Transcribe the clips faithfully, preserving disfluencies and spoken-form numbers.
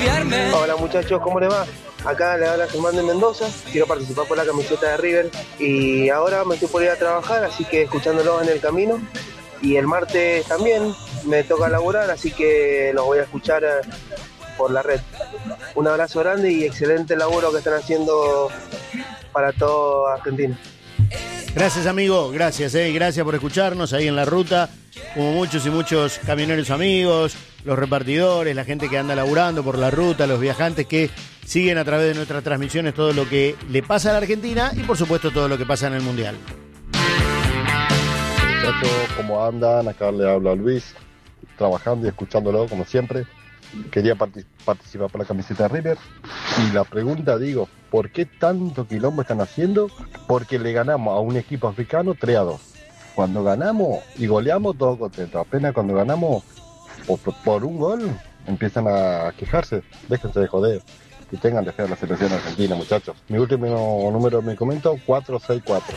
aliviarme. Hola muchachos, ¿cómo les va? Acá le habla Germán de Mendoza, quiero participar por la camiseta de River y ahora me estoy por ir a trabajar, así que escuchándolos en el camino. Y el martes también me toca laburar, así que los voy a escuchar por la red. Un abrazo grande y excelente laburo que están haciendo para toda Argentina. Gracias, amigo, gracias, eh, gracias por escucharnos ahí en la ruta, como muchos y muchos camioneros amigos, los repartidores, la gente que anda laburando por la ruta, los viajantes que siguen a través de nuestras transmisiones todo lo que le pasa a la Argentina y por supuesto todo lo que pasa en el Mundial. Muchachos, ¿cómo andan? Acá le habla Luis, trabajando y escuchándolo como siempre. Quería partic- participar por la camiseta de River. Y la pregunta, digo, ¿por qué tanto quilombo están haciendo? Porque le ganamos a un equipo africano tres a dos. Cuando ganamos y goleamos, todos contentos. Apenas cuando ganamos por, por un gol, empiezan a quejarse. Déjense de joder. Y tengan de fe a la selección argentina, muchachos. Mi último número de mi comento, cuatro seis cuatro.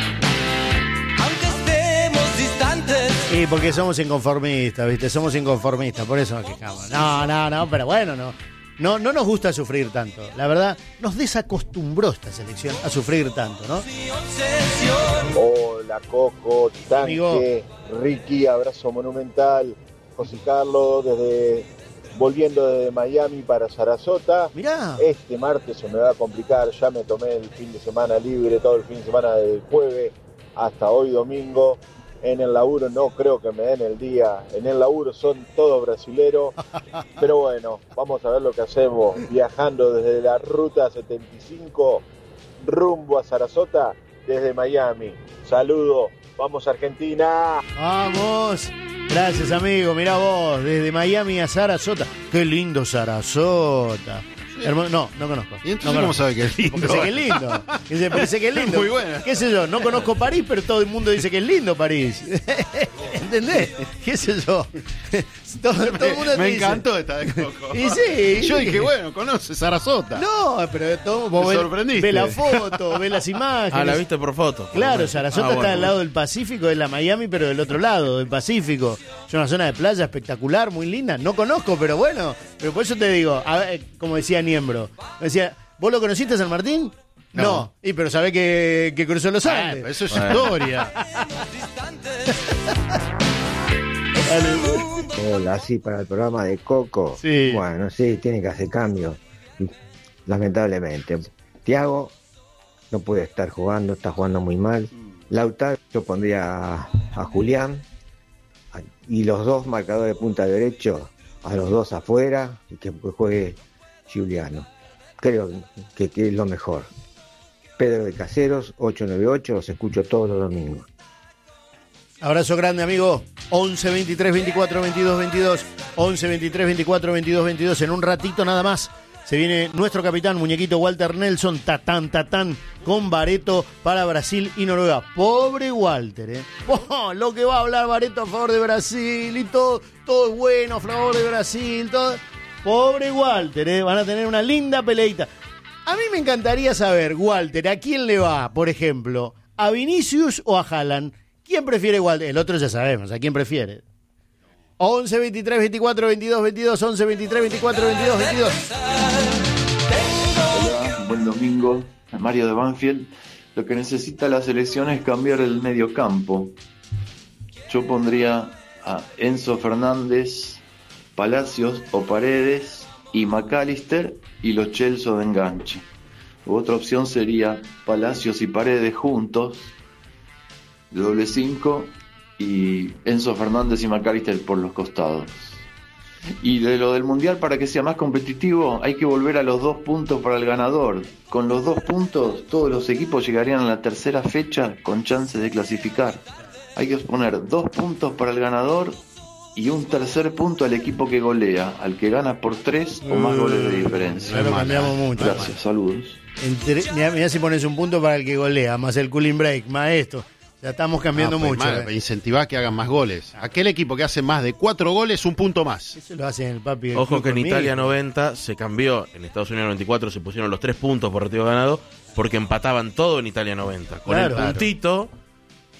Sí, porque somos inconformistas, ¿viste? Somos inconformistas, por eso nos quejamos. No, no, no, pero bueno, no. No, no nos gusta sufrir tanto. La verdad, nos desacostumbró esta selección a sufrir tanto, ¿no? Hola, Coco, Tanque, Amigo. Ricky, abrazo monumental. José Carlos, desde volviendo desde Miami para Sarasota. Mirá. Este martes se me va a complicar, ya me tomé el fin de semana libre, todo el fin de semana del jueves hasta hoy domingo. En el laburo no creo que me den el día, en el laburo son todos brasileros, pero bueno, vamos a ver lo que hacemos, viajando desde la ruta setenta y cinco rumbo a Sarasota desde Miami. Saludos, vamos Argentina. Vamos. Gracias, amigo. Mirá vos, desde Miami a Sarasota. Qué lindo Sarasota. Hermoso. No, no conozco. ¿Y entonces no cómo conozco. sabe que es lindo? Porque sé que es lindo. Dice, parece que es lindo. Muy buena. ¿Qué sé yo? No conozco París, pero todo el mundo dice que es lindo París. ¿Entendés? ¿Qué sé yo? Todo, todo el mundo te Me dice. encantó esta de Coco. Y sí. Yo dije, bueno, conoce Sarasota. No, pero todo, vos Me ve, sorprendiste. ve la foto, ve las imágenes. Ah, la viste por foto. Claro, Sarasota Ah, bueno, está al bueno. lado del Pacífico, es la Miami, pero del otro lado, del Pacífico. Es una zona de playa espectacular, muy linda. No conozco, pero bueno. Pero por eso te digo, a ver, como decía Niembro, me decía, ¿vos lo conociste a San Martín? No. No. Y pero sabés que, que cruzó los Ah, Andes. eso es Bueno. historia. Hola, sí, para el programa de Coco. Sí. Bueno, sí, tiene que hacer cambios. Lamentablemente. Thiago no puede estar jugando, está jugando muy mal. Lautaro, yo pondría a, a Julián. A- y los dos marcadores de punta derecho, a los dos afuera, y que juegue Giuliano. Creo que, que es lo mejor. Pedro de Caseros, ocho nueve ocho, los escucho todos los domingos. Abrazo grande, amigo. once, veintitrés, veinticuatro, veintidós, veintidós. once, veintitrés, veinticuatro, veintidós, veintidós. En un ratito nada más se viene nuestro capitán, muñequito Walter Nelson, tatán, tatán, con Bareto para Brasil y Noruega. Pobre Walter, ¿eh? Oh, lo que va a hablar Bareto a favor de Brasil y todo, todo es bueno a favor de Brasil, todo. Pobre Walter, ¿eh? Van a tener una linda peleita. A mí me encantaría saber, Walter, ¿a quién le va, por ejemplo? ¿A Vinicius o a Haaland? ¿Quién prefiere Walter? El otro ya sabemos, ¿a quién prefiere? once, veintitrés, veinticuatro, veintidós, veintidós, once, veintitrés, veinticuatro, veintidós, veintidós. Hola, buen domingo. Mario de Banfield. Lo que necesita la selección es cambiar el mediocampo. Yo pondría a Enzo Fernández, Palacios o Paredes y McAllister y los Chelsea de enganche. Otra opción sería Palacios y Paredes juntos, de doble cinco, y Enzo Fernández y McAllister por los costados. Y de lo del Mundial, para que sea más competitivo, hay que volver a los dos puntos para el ganador. Con los dos puntos, todos los equipos llegarían a la tercera fecha con chances de clasificar. Hay que poner dos puntos para el ganador y un tercer punto al equipo que golea, al que gana por tres o más goles de diferencia. Ya lo cambiamos mucho. Gracias, saludos. Entre, mirá, mirá si pones un punto para el que golea, más el cooling break, más esto. Ya estamos cambiando Ah, pues, mucho. mal, eh. incentivar que hagan más goles. Aquel equipo que hace más de cuatro goles, un punto más. Eso lo hacen el papi. del Ojo club que en conmigo. Italia noventa se cambió, en Estados Unidos noventa y cuatro se pusieron los tres puntos por retiro ganado, porque empataban todo en Italia noventa. Con Claro. el puntito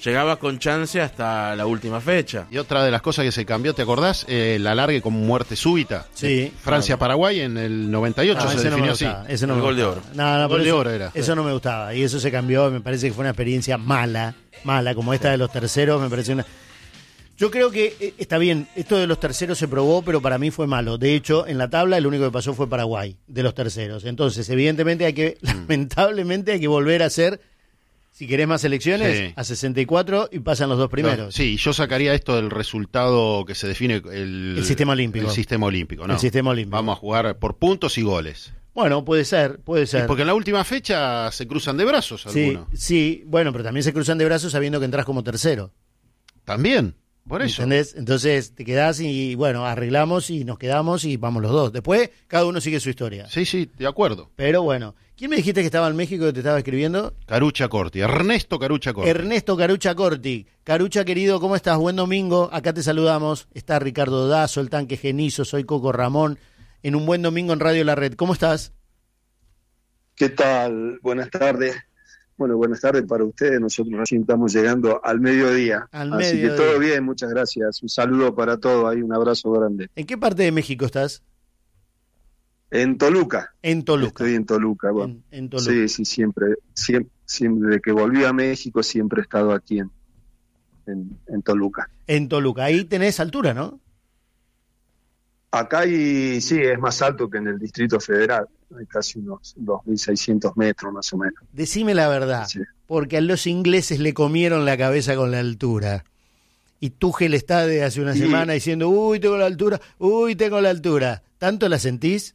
Llegabas con chance hasta la última fecha. Y otra de las cosas que se cambió, ¿te acordás? Eh, el alargue con muerte súbita. Sí. Francia-Paraguay en el noventa y ocho No, se ese no me definió así. gustaba, ese no El me gol de gustaba. oro. No, no, El gol pero de eso- oro era. Eso no me gustaba. Y eso se cambió. Me parece que fue una experiencia mala. Mala, como esta de los terceros. Me pareció una. Yo creo que eh, está bien. Esto de los terceros se probó, pero para mí fue malo. De hecho, en la tabla el único que pasó fue Paraguay, de los terceros. Entonces, evidentemente, hay que. Lamentablemente, hay que volver a hacer. Si querés más elecciones, Sí. a sesenta y cuatro y pasan los dos primeros. Sí, yo sacaría esto del resultado que se define el, El sistema olímpico. El sistema olímpico, ¿no? El sistema olímpico. Vamos a jugar por puntos y goles. Bueno, puede ser, puede Y ser. porque en la última fecha se cruzan de brazos Sí, algunos. sí, bueno, pero también se cruzan de brazos sabiendo que entras como tercero. También, por eso. ¿Entendés? Entonces te quedás y, bueno, arreglamos y nos quedamos y vamos los dos. Después, cada uno sigue su historia. Sí, sí, de acuerdo. Pero bueno, ¿quién me dijiste que estaba en México que te estaba escribiendo? Carucha Corti, Ernesto Carucha Corti. Ernesto Carucha Corti. Carucha, querido, ¿cómo estás? Buen domingo. Acá te saludamos. Está Ricardo Dazo, el Tanque Genizo, soy Coco Ramón. En un buen domingo en Radio La Red. ¿Cómo estás? ¿Qué tal? Buenas tardes. Bueno, buenas tardes para ustedes. Nosotros recién estamos llegando al mediodía. Al Así mediodía. que todo bien, muchas gracias. Un saludo para todos ahí, un abrazo grande. ¿En qué parte de México estás? En Toluca. En Toluca. Estoy en Toluca. Bueno. En, en Toluca. Sí, sí, siempre, siempre, siempre que volví a México siempre he estado aquí en, en, en Toluca. En Toluca. Ahí tenés altura, ¿no? Acá hay, sí, es más alto que en el Distrito Federal. Hay casi unos dos mil seiscientos metros más o menos. Decime la verdad, Sí. porque a los ingleses le comieron la cabeza con la altura. Y Tuchel está de hace una Y- semana diciendo, uy, tengo la altura, uy, tengo la altura. ¿Tanto la sentís?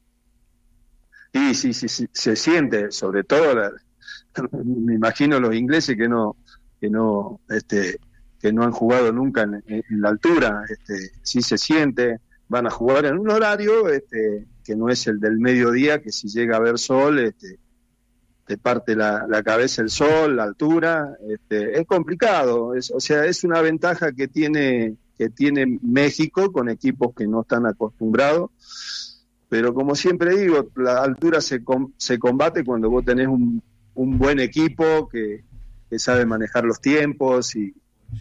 Y sí, sí, sí, se siente, sobre todo, la- me imagino los ingleses que no, que no, este, que no han jugado nunca en, en la altura, este, sí se siente, van a jugar en un horario, este, que no es el del mediodía, que si llega a haber sol, este, te parte la, la cabeza el sol, la altura, este, es complicado, es, o sea, es una ventaja que tiene, que tiene México con equipos que no están acostumbrados. Pero como siempre digo, la altura se, com- se combate cuando vos tenés un, un buen equipo que, que sabe manejar los tiempos y,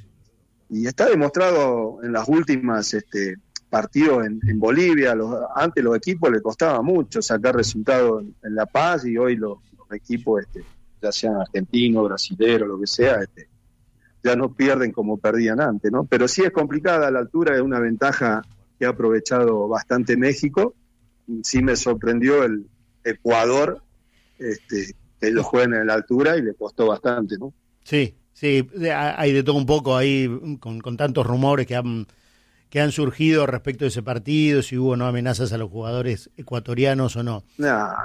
y está demostrado en las últimas este, partidos en, en Bolivia. Los, antes los equipos les costaba mucho sacar resultados en, en La Paz y hoy los, los equipos, este, ya sean argentinos, brasileños, lo que sea, este, ya no pierden como perdían antes, ¿no? Pero sí es complicada, la altura es una ventaja que ha aprovechado bastante México. Sí me sorprendió el Ecuador, este, que ellos juegan en la altura y le costó bastante, ¿no? Sí, sí, de- hay de todo un poco ahí con, con tantos rumores que han, que han surgido respecto de ese partido, si hubo no amenazas a los jugadores ecuatorianos o no. Nah,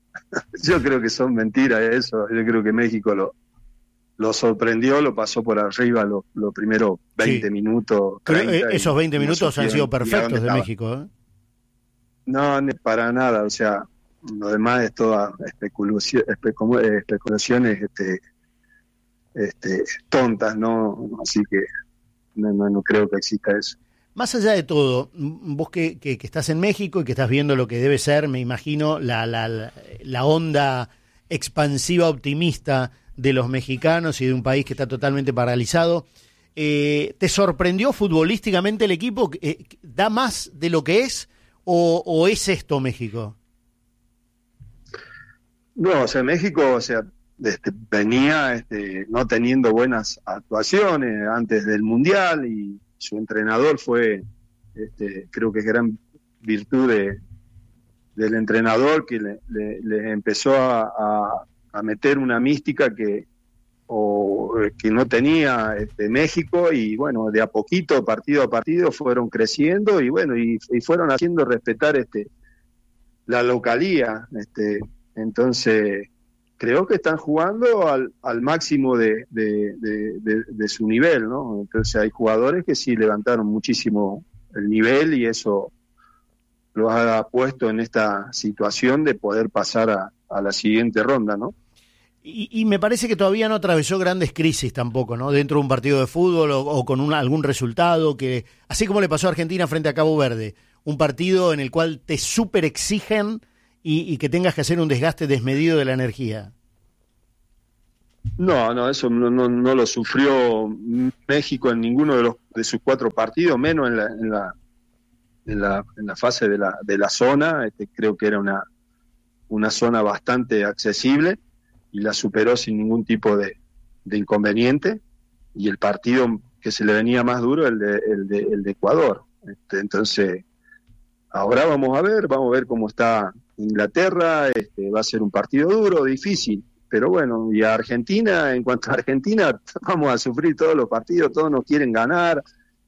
yo creo que son mentiras eso, yo creo que México lo, lo sorprendió, lo pasó por arriba los los primeros veinte Sí. minutos. Pero treinta, eh, esos y veinte no minutos han supieron sido ni a dónde perfectos de estaba. México, ¿eh? No, ni para nada, o sea, lo demás es toda especulación, especu- eh, especulaciones este, este, tontas, ¿no? Así que no, no, no creo que exista eso. Más allá de todo, m- vos que, que, que estás en México y que estás viendo lo que debe ser, me imagino, la, la, la, la onda expansiva optimista de los mexicanos y de un país que está totalmente paralizado, eh, ¿te sorprendió futbolísticamente el equipo? Eh, ¿Da más de lo que es o, o es esto México? No, o sea, México, o sea, este, venía este, no teniendo buenas actuaciones antes del Mundial y su entrenador fue, este, creo que es gran virtud de, del entrenador que le, le, le empezó a, a, a meter una mística que, o, que no tenía este, México y bueno, de a poquito, partido a partido, fueron creciendo y bueno, y, y fueron haciendo respetar este, la localía, este, entonces creo que están jugando al, al máximo de, de, de, de, de su nivel, ¿no? Entonces hay jugadores que sí levantaron muchísimo el nivel y eso los ha puesto en esta situación de poder pasar a, a la siguiente ronda, ¿no? Y, y me parece que todavía no atravesó grandes crisis tampoco, ¿no? Dentro de un partido de fútbol o, o con un, algún resultado que, así como le pasó a Argentina frente a Cabo Verde, un partido en el cual te súper exigen y, y que tengas que hacer un desgaste desmedido de la energía. No, no, eso no, no, no lo sufrió México en ninguno de los de sus cuatro partidos, menos en la en la en la, en la fase de la de la zona. Este, creo que era una una zona bastante accesible y la superó sin ningún tipo de, de inconveniente. Y el partido que se le venía más duro el de el de, el de Ecuador. Este, entonces ahora vamos a ver, vamos a ver cómo está Inglaterra. Este, va a ser un partido duro, difícil. Pero bueno, y a Argentina, en cuanto a Argentina, vamos a sufrir todos los partidos, todos nos quieren ganar.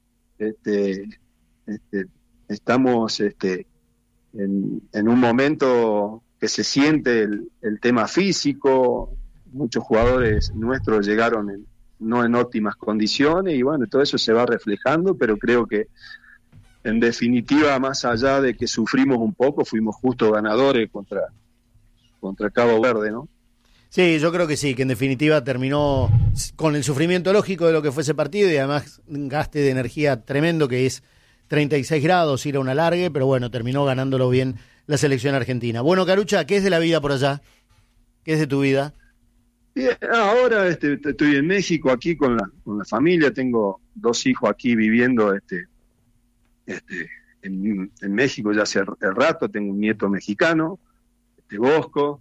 Este, este, estamos este, en, en un momento que se siente el, el tema físico. Muchos jugadores nuestros llegaron en, no en óptimas condiciones y bueno, todo eso se va reflejando, pero creo que en definitiva, más allá de que sufrimos un poco, fuimos justos ganadores contra, contra Cabo Verde, ¿no? Sí, yo creo que sí, que en definitiva terminó con el sufrimiento lógico de lo que fue ese partido y además un gaste de energía tremendo que es treinta y seis grados, ir a un alargue, pero bueno, terminó ganándolo bien la selección argentina. Bueno, Carucha, ¿qué es de la vida por allá? ¿Qué es de tu vida? Bien, ahora este, estoy en México aquí con la, con la familia, tengo dos hijos aquí viviendo este, este, en, en México ya hace el rato, tengo un nieto mexicano, este Bosco.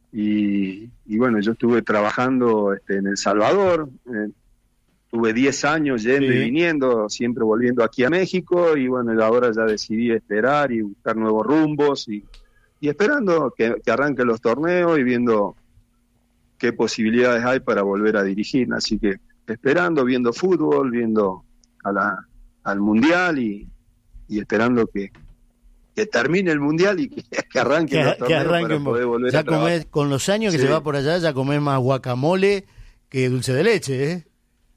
Y, y bueno, yo estuve trabajando este, en El Salvador, eh, tuve diez años yendo sí. y viniendo, siempre volviendo aquí a México, y bueno, ahora ya decidí esperar y buscar nuevos rumbos, y, y esperando que, que arranquen los torneos y viendo qué posibilidades hay para volver a dirigir, así que esperando, viendo fútbol, viendo a la, al Mundial y, y esperando que que termine el Mundial y que, que arranque que, los torneos para poder volver ya a trabajar. Comés, con los años que sí. se va por allá, ya comés más guacamole que dulce de leche, ¿eh?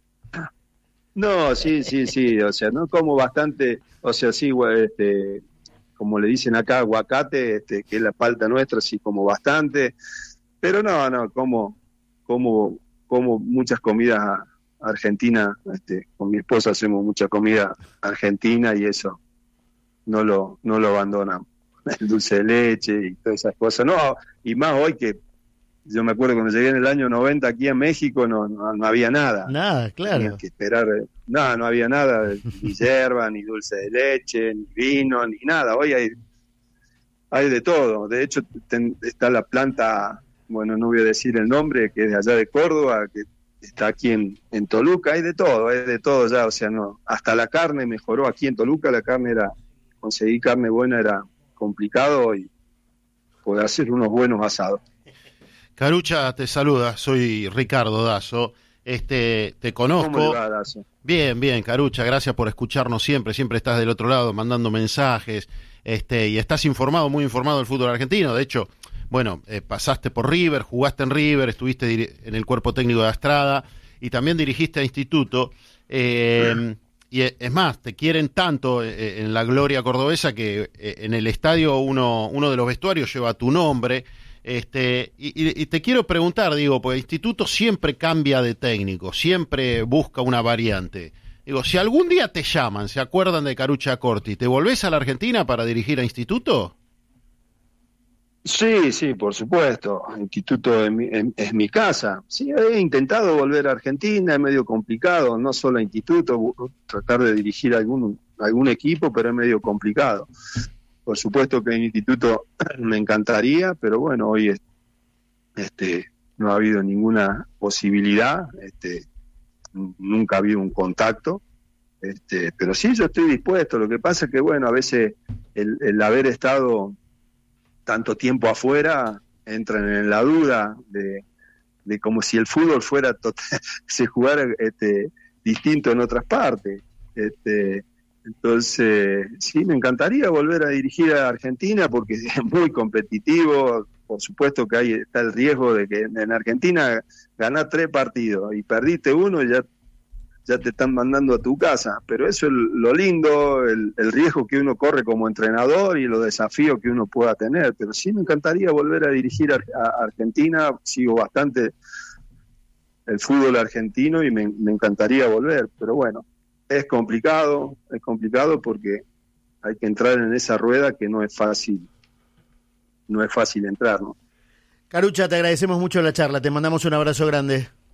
No, sí, sí, sí, o sea, no como bastante, o sea, sí, este, como le dicen acá, aguacate, este, que es la palta nuestra, sí, como bastante, pero no, no, como, como, como muchas comidas argentinas, este, con mi esposa hacemos mucha comida argentina y eso no lo no lo abandonamos, el dulce de leche y todas esas cosas, no, y más hoy que yo me acuerdo cuando llegué en el año noventa aquí a México no no, no había nada, nada, claro, tenía que esperar, nada, no había nada, ni yerba, ni dulce de leche, ni vino, ni nada, hoy hay hay de todo, de hecho ten, está la planta, bueno, no voy a decir el nombre, que es de allá de Córdoba, que está aquí en, en Toluca, hay de todo, hay de todo ya, o sea, no, hasta la carne mejoró aquí en Toluca, la carne era conseguir carne buena era complicado y poder hacer unos buenos asados. Carucha te saluda, soy Ricardo Dazo, este, te conozco. ¿Cómo le va, Dazo? Bien, bien, Carucha, gracias por escucharnos siempre, siempre estás del otro lado mandando mensajes, este, y estás informado, muy informado del fútbol argentino, de hecho, bueno, eh, pasaste por River, jugaste en River, estuviste en el cuerpo técnico de Astrada y también dirigiste a Instituto, eh, y es más, te quieren tanto en la gloria cordobesa que en el estadio uno, uno de los vestuarios lleva tu nombre. Este, y, y te quiero preguntar, digo, porque el Instituto siempre cambia de técnico, siempre busca una variante. Digo, si algún día te llaman, se acuerdan de Carucha Corti, ¿te volvés a la Argentina para dirigir a Instituto? Sí, sí, por supuesto. Instituto es mi, es mi casa. Sí, he intentado volver a Argentina, es medio complicado, no solo a Instituto, tratar de dirigir algún algún equipo, pero es medio complicado. Por supuesto que en Instituto me encantaría, pero bueno, hoy es, este no ha habido ninguna posibilidad, este nunca ha habido un contacto, este pero sí, yo estoy dispuesto. Lo que pasa es que, bueno, a veces el, el haber estado tanto tiempo afuera entran en la duda de, de como si el fútbol fuera total, se jugara este, distinto en otras partes. Este, entonces, sí, me encantaría volver a dirigir a Argentina porque es muy competitivo. Por supuesto que ahí está el riesgo de que en Argentina ganás tres partidos y perdiste uno y ya ya te están mandando a tu casa, pero eso es lo lindo, el, el riesgo que uno corre como entrenador y los desafíos que uno pueda tener, pero sí me encantaría volver a dirigir a, a Argentina, sigo bastante el fútbol argentino y me, me encantaría volver, pero bueno, es complicado, es complicado porque hay que entrar en esa rueda que no es fácil, no es fácil entrar, ¿no? Carucha, te agradecemos mucho la charla, te mandamos un abrazo grande.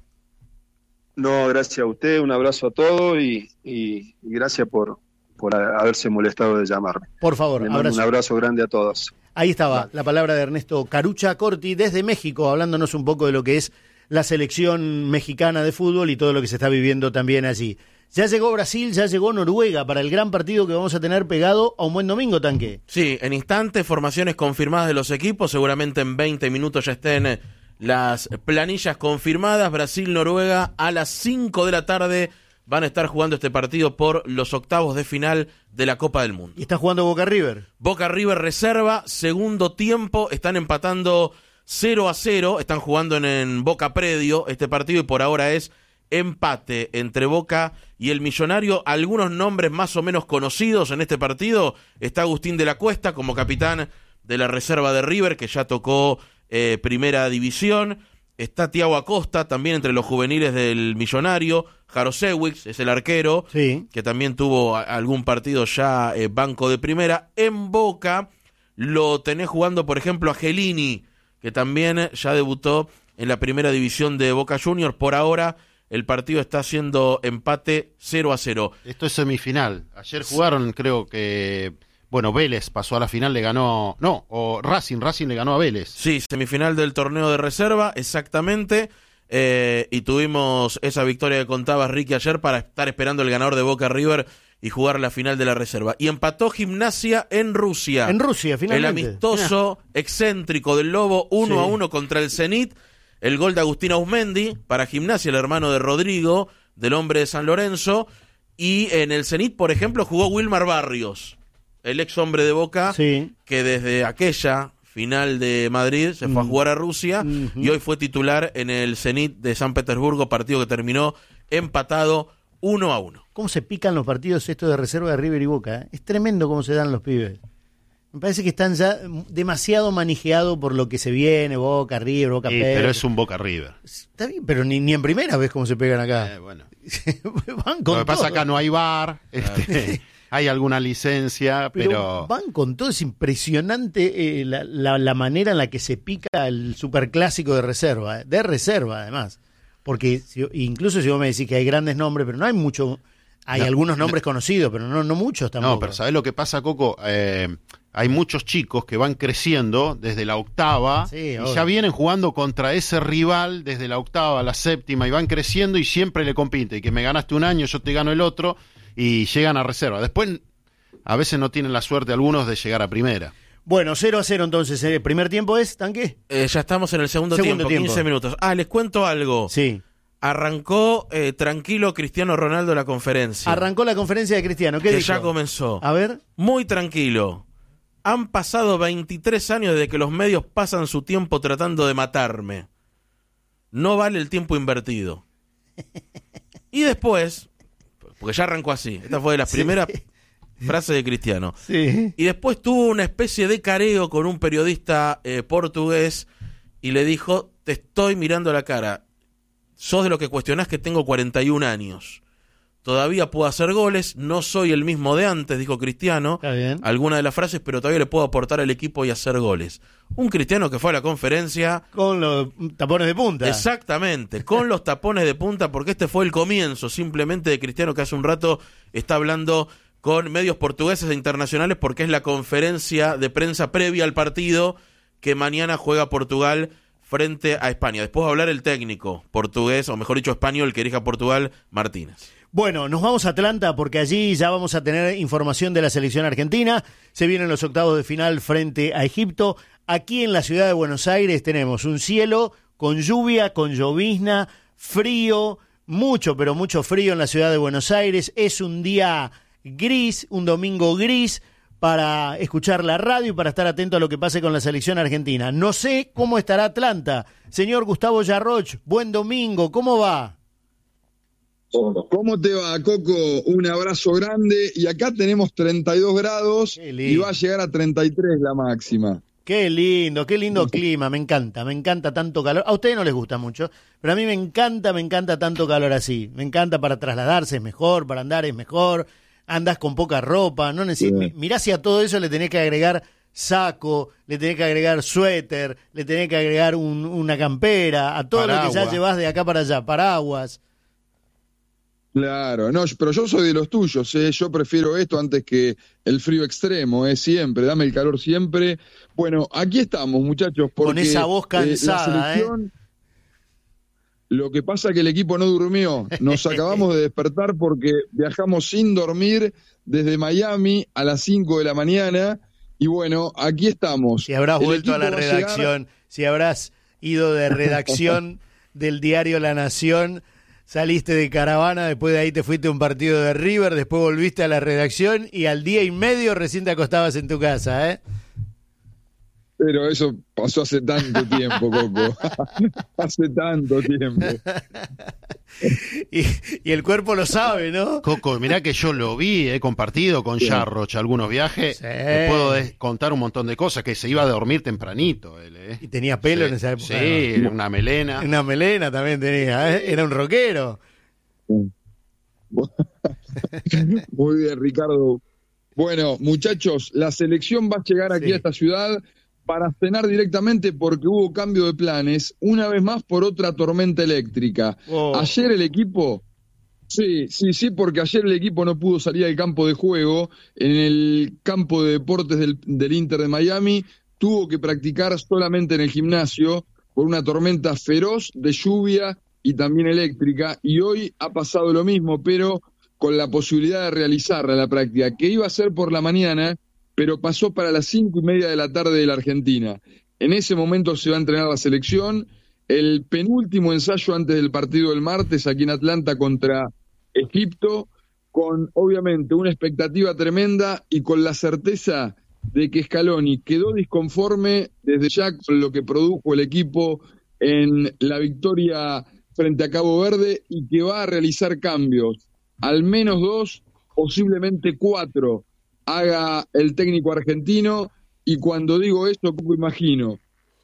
No, gracias a usted, un abrazo a todos y, y, y gracias por, por haberse molestado de llamarme. Por favor, Le mando abrazo. un abrazo grande a todos. Ahí estaba la palabra de Ernesto Carucha Corti desde México, hablándonos un poco de lo que es la selección mexicana de fútbol y todo lo que se está viviendo también allí. Ya llegó Brasil, ya llegó Noruega para el gran partido que vamos a tener pegado a un buen domingo, Tanque. Sí, en instantes, formaciones confirmadas de los equipos, seguramente en veinte minutos ya estén las planillas confirmadas. Brasil-Noruega a las cinco de la tarde van a estar jugando este partido por los octavos de final de la Copa del Mundo. Y está jugando Boca River. Boca River reserva, segundo tiempo, están empatando cero a cero, están jugando en, en Boca Predio este partido y por ahora es empate entre Boca y el Millonario. Algunos nombres más o menos conocidos en este partido. Está Agustín de la Cuesta como capitán de la reserva de River, que ya tocó eh, primera división. Está Thiago Acosta también entre los juveniles del Millonario. Jarosewicz es el arquero, sí, que también tuvo a, algún partido ya eh, banco de primera. En Boca lo tenés jugando, por ejemplo, a Gelini, que también ya debutó en la primera división de Boca Juniors. Por ahora el partido está haciendo empate cero a cero. Esto es semifinal. Ayer jugaron, creo que, bueno, Vélez pasó a la final, le ganó, no, o Racing, Racing le ganó a Vélez. Sí, semifinal del torneo de reserva, exactamente, eh, y tuvimos esa victoria que contabas, Ricky, ayer para estar esperando el ganador de Boca River y jugar la final de la reserva. Y empató Gimnasia en Rusia. En Rusia, finalmente. El amistoso Mirá. excéntrico del Lobo, uno sí. a uno contra el Zenit. El gol de Agustín Ausmendi para Gimnasia, el hermano de Rodrigo, del hombre de San Lorenzo. Y en el Zenit, por ejemplo, jugó Wilmar Barrios, el ex hombre de Boca, sí. que desde aquella final de Madrid se fue mm. a jugar a Rusia mm-hmm. y hoy fue titular en el Zenit de San Petersburgo, partido que terminó empatado uno a uno. ¿Cómo se pican los partidos estos de reserva de River y Boca? ¿eh? Es tremendo cómo se dan los pibes. Me parece que están ya demasiado manijeados por lo que se viene, Boca, River, Boca, sí, Pedro. Pero es un Boca River. Está bien, pero ni, ni en primera ves cómo se pegan acá. Eh, bueno. Van con lo que todo. pasa acá no hay V A R, este, hay alguna licencia, pero... pero... Van con todo, es impresionante eh, la, la, la manera en la que se pica el superclásico de reserva, eh, de reserva además. Porque si, incluso si vos me decís que hay grandes nombres, pero no hay mucho... Hay no, algunos nombres no, conocidos, pero no, no muchos tampoco. No, pero ¿sabés lo que pasa, Coco? Eh, hay muchos chicos que van creciendo desde la octava sí, y obvio. ya vienen jugando contra ese rival desde la octava a la séptima y van creciendo y siempre le compite. Y que me ganaste un año, yo te gano el otro y llegan a reserva. Después, a veces no tienen la suerte algunos de llegar a primera. Bueno, cero a cero entonces. ¿El primer tiempo es, Tanque? Eh, ya estamos en el segundo, segundo tiempo, tiempo, quince minutos. Ah, les cuento algo. Sí. Arrancó eh, tranquilo Cristiano Ronaldo la conferencia. Arrancó la conferencia de Cristiano. ¿Qué que dijo? ya comenzó. A ver. Muy tranquilo. Han pasado veintitrés años desde que los medios pasan su tiempo tratando de matarme. No vale el tiempo invertido. Y después, porque ya arrancó así, esta fue de las sí. primeras frases de Cristiano. Sí. Y después tuvo una especie de careo con un periodista eh, portugués y le dijo, te estoy mirando a la cara. Sos de lo que cuestionás que tengo cuarenta y un años. Todavía puedo hacer goles, no soy el mismo de antes, dijo Cristiano. Está bien. Alguna de las frases, pero todavía le puedo aportar al equipo y hacer goles. Un Cristiano que fue a la conferencia... Con los tapones de punta. Exactamente, con los tapones de punta, porque este fue el comienzo simplemente de Cristiano, que hace un rato está hablando con medios portugueses e internacionales, porque es la conferencia de prensa previa al partido que mañana juega Portugal frente a España. Después va a hablar el técnico portugués, o mejor dicho español, que dirige a Portugal, Martínez. Bueno, nos vamos a Atlanta porque allí ya vamos a tener información de la selección argentina. Se vienen los octavos de final frente a Egipto. Aquí en la ciudad de Buenos Aires tenemos un cielo con lluvia, con llovizna, frío, mucho, pero mucho frío en la ciudad de Buenos Aires. Es un día gris, un domingo gris, para escuchar la radio y para estar atento a lo que pase con la selección argentina. No sé cómo estará Atlanta. Señor Gustavo Yarroch, buen domingo, ¿cómo va? ¿Cómo te va, Coco? Un abrazo grande. Y acá tenemos treinta y dos grados y va a llegar a treinta y tres la máxima. Qué lindo, qué lindo clima, me encanta, me encanta tanto calor. A ustedes no les gusta mucho, pero a mí me encanta, me encanta tanto calor así. Me encanta para trasladarse es mejor, para andar es mejor, andás con poca ropa, no necesitas. Sí. Mirá si a todo eso le tenés que agregar saco, le tenés que agregar suéter, le tenés que agregar un, una campera, a todo paraguas. Lo que ya llevas de acá para allá, paraguas. Claro, no, pero yo soy de los tuyos, ¿eh? Yo prefiero esto antes que el frío extremo, ¿eh? Siempre, dame el calor siempre. Bueno, aquí estamos, muchachos, porque con esa voz cansada, eh, la selección, ¿eh? Lo que pasa es que el equipo no durmió, nos acabamos de despertar porque viajamos sin dormir desde Miami a las cinco de la mañana y bueno, aquí estamos. Si habrás el vuelto a la redacción, llegar... si habrás ido de redacción del diario La Nación, saliste de caravana, después de ahí te fuiste a un partido de River, después volviste a la redacción y al día y medio recién te acostabas en tu casa, ¿eh? Pero eso pasó hace tanto tiempo, Coco. Hace tanto tiempo. y, y el cuerpo lo sabe, ¿no? Coco, mirá que yo lo vi, he compartido con sí. Jarroch algunos viajes. Sí. Te puedo contar un montón de cosas, que se iba a dormir tempranito él, ¿eh? Y tenía pelo sí. en esa época. Sí, no. una melena. Una melena también tenía, ¿eh? Era un rockero. Muy bien, Ricardo. Bueno, muchachos, la selección va a llegar aquí sí. a esta ciudad para cenar directamente porque hubo cambio de planes, una vez más por otra tormenta eléctrica. Oh. Ayer el equipo, sí, sí, sí, porque ayer el equipo no pudo salir al campo de juego, en el campo de deportes del, del Inter de Miami, tuvo que practicar solamente en el gimnasio por una tormenta feroz de lluvia y también eléctrica, y hoy ha pasado lo mismo, pero con la posibilidad de realizarla la práctica, que iba a ser por la mañana, pero pasó para las cinco y media de la tarde de la Argentina. En ese momento se va a entrenar la selección, el penúltimo ensayo antes del partido del martes aquí en Atlanta contra Egipto, con obviamente una expectativa tremenda y con la certeza de que Scaloni quedó disconforme desde ya con lo que produjo el equipo en la victoria frente a Cabo Verde y que va a realizar cambios, al menos dos, posiblemente cuatro, haga el técnico argentino, y cuando digo esto, poco imagino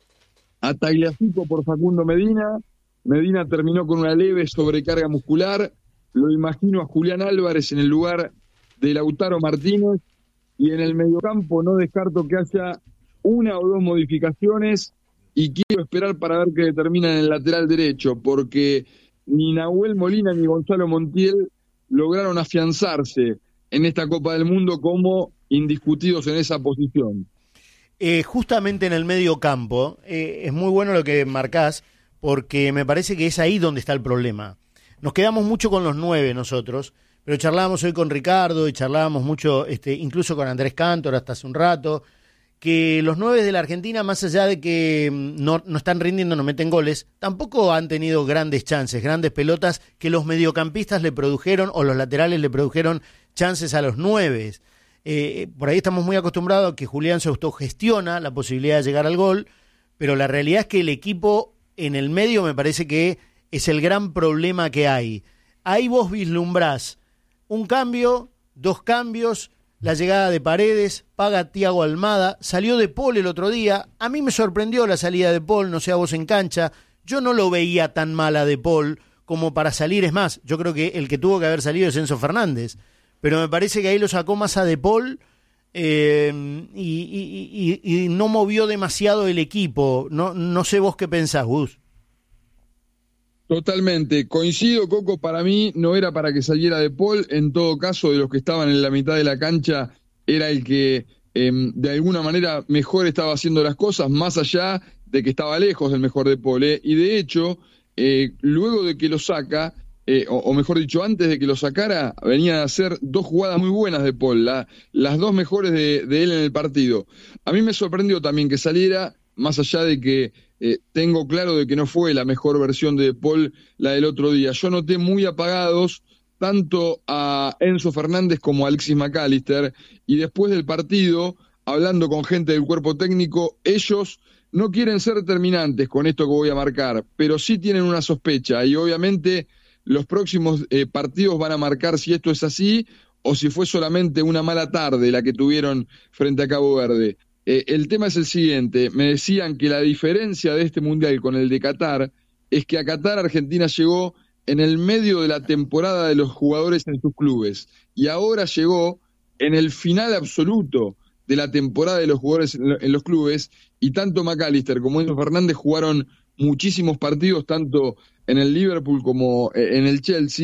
a Tagliafico por Facundo Medina. Medina terminó con una leve sobrecarga muscular, lo imagino a Julián Álvarez en el lugar de Lautaro Martínez, y en el mediocampo no descarto que haya una o dos modificaciones, y quiero esperar para ver qué determinan en el lateral derecho, porque ni Nahuel Molina ni Gonzalo Montiel lograron afianzarse en esta Copa del Mundo como indiscutidos en esa posición. Eh, justamente en el medio campo, eh, es muy bueno lo que marcás, porque me parece que es ahí donde está el problema. Nos quedamos mucho con los nueve nosotros, pero charlábamos hoy con Ricardo y charlábamos mucho, este, incluso con Andrés Cantor hasta hace un rato, que los nueve de la Argentina, más allá de que no, no están rindiendo, no meten goles, tampoco han tenido grandes chances, grandes pelotas que los mediocampistas le produjeron o los laterales le produjeron chances a los nueve. Eh, por ahí estamos muy acostumbrados a que Julián se autogestiona la posibilidad de llegar al gol, pero la realidad es que el equipo en el medio me parece que es el gran problema que hay. Ahí vos vislumbrás un cambio, dos cambios, la llegada de Paredes, paga Thiago Almada, salió De Paul el otro día, a mí me sorprendió la salida de Paul, no sé a vos en cancha, yo no lo veía tan mal a De Paul como para salir, es más, yo creo que el que tuvo que haber salido es Enzo Fernández, pero me parece que ahí lo sacó más a De Paul eh, y, y, y, y no movió demasiado el equipo. No, no sé vos qué pensás, Gus. Totalmente, coincido, Coco, para mí no era para que saliera De Paul, en todo caso de los que estaban en la mitad de la cancha era el que eh, de alguna manera mejor estaba haciendo las cosas, más allá de que estaba lejos del mejor De Paul, ¿eh? Y de hecho, eh, luego de que lo saca, Eh, o, o mejor dicho, antes de que lo sacara, venían a hacer dos jugadas muy buenas de Paul, la, las dos mejores de, de él en el partido. A mí me sorprendió también que saliera, más allá de que eh, tengo claro de que no fue la mejor versión de Paul la del otro día. Yo noté muy apagados tanto a Enzo Fernández como a Alexis McAllister, y después del partido, hablando con gente del cuerpo técnico, ellos no quieren ser determinantes con esto que voy a marcar, pero sí tienen una sospecha, y obviamente los próximos eh, partidos van a marcar si esto es así o si fue solamente una mala tarde la que tuvieron frente a Cabo Verde. Eh, el tema es el siguiente, me decían que la diferencia de este Mundial con el de Qatar es que a Qatar Argentina llegó en el medio de la temporada de los jugadores en sus clubes y ahora llegó en el final absoluto de la temporada de los jugadores en, en los clubes, y tanto McAllister como Enzo Fernández jugaron muchísimos partidos, tanto en el Liverpool como en el Chelsea,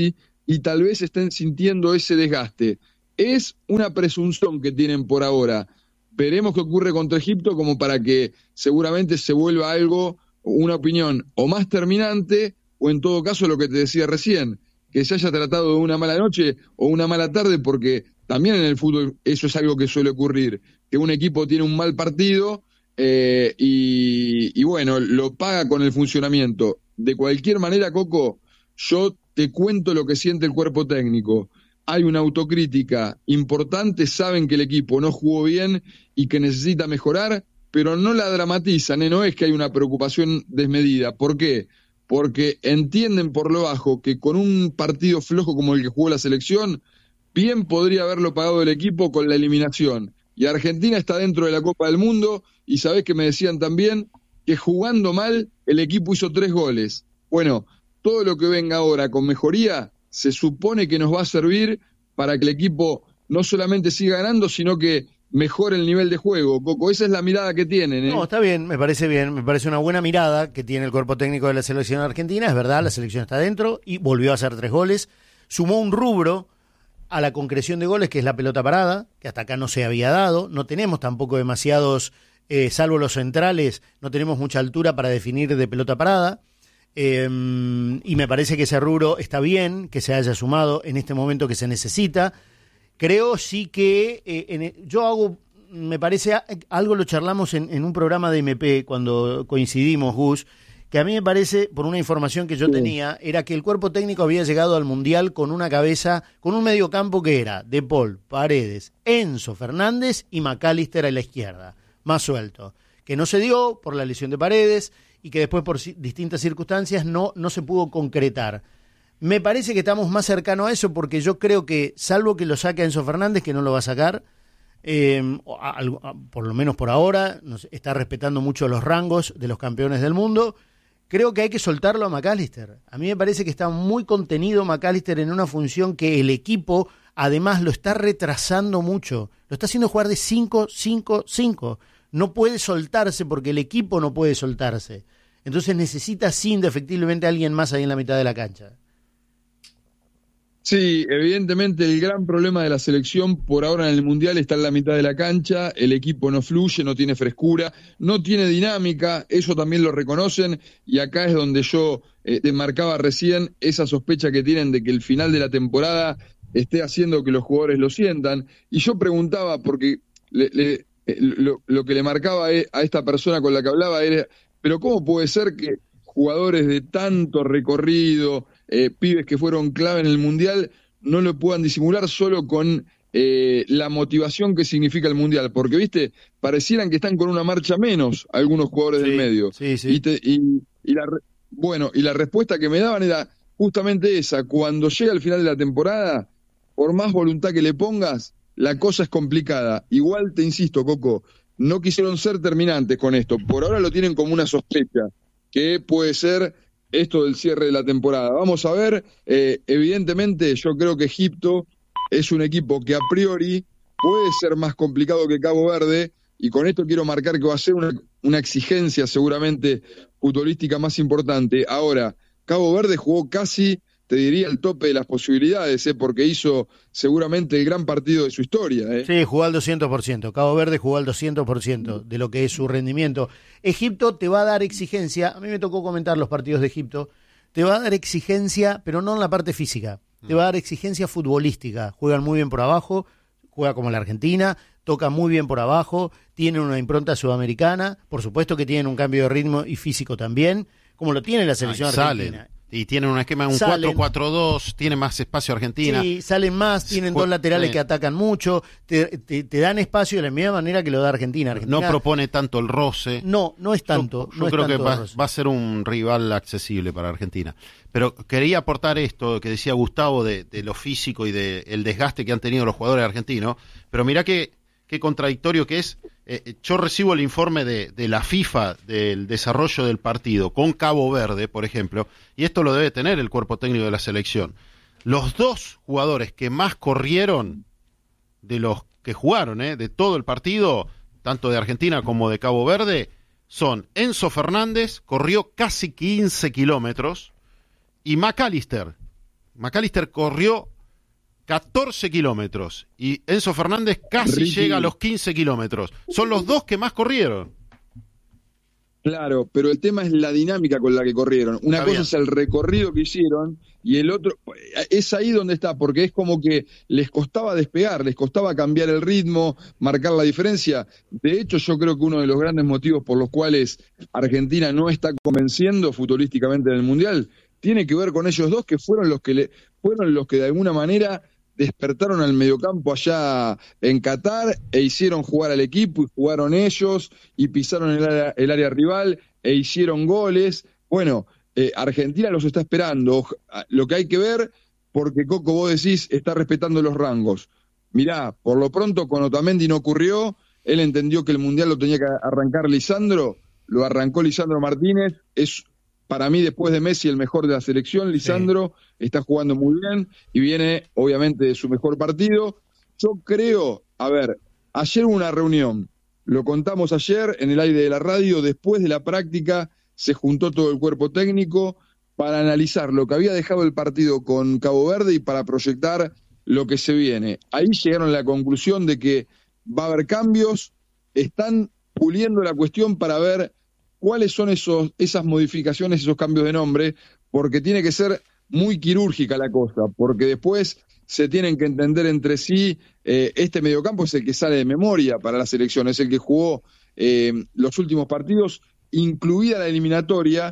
y tal vez estén sintiendo ese desgaste. Es una presunción que tienen por ahora. Veremos qué ocurre contra Egipto como para que seguramente se vuelva algo, una opinión o más terminante, o en todo caso lo que te decía recién, que se haya tratado de una mala noche o una mala tarde, porque también en el fútbol eso es algo que suele ocurrir, que un equipo tiene un mal partido eh, y, y bueno, lo paga con el funcionamiento. De cualquier manera, Coco, yo te cuento lo que siente el cuerpo técnico. Hay una autocrítica importante, saben que el equipo no jugó bien y que necesita mejorar, pero no la dramatizan, ¿eh? No es que hay una preocupación desmedida. ¿Por qué? Porque entienden por lo bajo que con un partido flojo como el que jugó la selección, bien podría haberlo pagado el equipo con la eliminación. Y Argentina está dentro de la Copa del Mundo, y sabés que me decían también que jugando mal el equipo hizo tres goles. Bueno, todo lo que venga ahora con mejoría se supone que nos va a servir para que el equipo no solamente siga ganando, sino que mejore el nivel de juego. Coco, esa es la mirada que tienen, ¿eh? No, está bien, me parece bien, me parece una buena mirada que tiene el cuerpo técnico de la selección argentina. Es verdad, la selección está dentro y volvió a hacer tres goles. Sumó un rubro a la concreción de goles, que es la pelota parada, que hasta acá no se había dado. No tenemos tampoco demasiados, eh, salvo los centrales, no tenemos mucha altura para definir de pelota parada. Eh, y me parece que ese rubro está bien, que se haya sumado en este momento que se necesita. Creo sí que eh, en, yo hago, me parece, algo lo charlamos en, en un programa de M P cuando coincidimos, Gus, que a mí me parece, por una información que yo tenía, era que el cuerpo técnico había llegado al Mundial con una cabeza, con un mediocampo que era De Paul, Paredes, Enzo Fernández y McAllister a la izquierda, más suelto, que no se dio por la lesión de Paredes y que después por distintas circunstancias no, no se pudo concretar. Me parece que estamos más cercanos a eso porque yo creo que, salvo que lo saque Enzo Fernández, que no lo va a sacar, eh, a, a, por lo menos por ahora, nos está respetando mucho los rangos de los campeones del mundo, creo que hay que soltarlo a McAllister. A mí me parece que está muy contenido McAllister en una función que el equipo además lo está retrasando mucho. Lo está haciendo jugar de cinco cinco cinco. No puede soltarse porque el equipo no puede soltarse. Entonces necesita sí indefectiblemente a alguien más ahí en la mitad de la cancha. Sí, evidentemente el gran problema de la selección por ahora en el Mundial está en la mitad de la cancha, el equipo no fluye, no tiene frescura, no tiene dinámica, eso también lo reconocen, y acá es donde yo eh, te marcaba recién esa sospecha que tienen de que el final de la temporada esté haciendo que los jugadores lo sientan, y yo preguntaba, porque le, le, lo, lo que le marcaba a esta persona con la que hablaba era, pero ¿cómo puede ser que jugadores de tanto recorrido, eh, pibes que fueron clave en el Mundial, no lo puedan disimular solo con eh, la motivación que significa el Mundial? Porque, viste, parecieran que están con una marcha menos algunos jugadores sí, del medio. Sí, sí. Y, te, y, y la, bueno, y la respuesta que me daban era justamente esa: cuando llega el final de la temporada, por más voluntad que le pongas, la cosa es complicada. Igual te insisto, Coco, no quisieron ser terminantes con esto. Por ahora lo tienen como una sospecha, que puede ser esto del cierre de la temporada. Vamos a ver, eh, evidentemente yo creo que Egipto es un equipo que a priori puede ser más complicado que Cabo Verde, y con esto quiero marcar que va a ser una, una exigencia seguramente futbolística más importante. Ahora, Cabo Verde jugó casi, te diría, el tope de las posibilidades, ¿eh? Porque hizo seguramente el gran partido de su historia. ¿eh? Sí, jugó al doscientos por ciento. Cabo Verde jugó al doscientos por ciento de lo que es su rendimiento. Egipto te va a dar exigencia. A mí me tocó comentar los partidos de Egipto. Te va a dar exigencia, pero no en la parte física. Te va a dar exigencia futbolística. Juegan muy bien por abajo, juega como la Argentina, toca muy bien por abajo, tienen una impronta sudamericana, por supuesto que tienen un cambio de ritmo y físico también, como lo tiene la selección Ay, argentina. Salen. Y tienen un esquema, un cuatro cuatro dos, tiene más espacio Argentina. Sí, salen más, tienen dos laterales que atacan mucho, te, te, te dan espacio de la misma manera que lo da Argentina. Argentina no propone tanto el roce. No, no es tanto. Yo, yo no creo es tanto que va, va a ser un rival accesible para Argentina. Pero quería aportar esto que decía Gustavo de, de lo físico y del de desgaste que han tenido los jugadores argentinos. Pero mirá qué, qué contradictorio que es. Eh, yo recibo el informe de, de la FIFA del desarrollo del partido con Cabo Verde, por ejemplo, y esto lo debe tener el cuerpo técnico de la selección. Los dos jugadores que más corrieron de los que jugaron, eh, de todo el partido, tanto de Argentina como de Cabo Verde, son Enzo Fernández, corrió casi quince kilómetros, y McAllister, McAllister corrió catorce kilómetros y Enzo Fernández casi Ricky. llega a los quince kilómetros. Son los dos que más corrieron. Claro, pero el tema es la dinámica con la que corrieron. Una Está cosa bien. es el recorrido que hicieron y el otro, es ahí donde está, porque es como que les costaba despegar, les costaba cambiar el ritmo, marcar la diferencia. De hecho, yo creo que uno de los grandes motivos por los cuales Argentina no está convenciendo futbolísticamente en el Mundial tiene que ver con ellos dos, que fueron los que le, fueron los que de alguna manera despertaron al mediocampo allá en Qatar e hicieron jugar al equipo y jugaron ellos y pisaron el área, el área rival e hicieron goles. Bueno, eh, Argentina los está esperando. Lo que hay que ver, porque Coco, vos decís, está respetando los rangos. Mirá, por lo pronto con Otamendi no ocurrió, él entendió que el Mundial lo tenía que arrancar Lisandro, lo arrancó Lisandro Martínez, es para mí después de Messi el mejor de la selección. Lisandro sí. Está jugando muy bien y viene obviamente de su mejor partido. Yo creo, a ver, ayer hubo una reunión, lo contamos ayer en el aire de la radio, después de la práctica se juntó todo el cuerpo técnico para analizar lo que había dejado el partido con Cabo Verde y para proyectar lo que se viene. Ahí llegaron a la conclusión de que va a haber cambios, están puliendo la cuestión para ver cuáles son esos, esas modificaciones, esos cambios de nombre, porque tiene que ser muy quirúrgica la cosa, porque después se tienen que entender entre sí. Eh, este mediocampo es el que sale de memoria para la selección, es el que jugó eh, los últimos partidos, incluida la eliminatoria,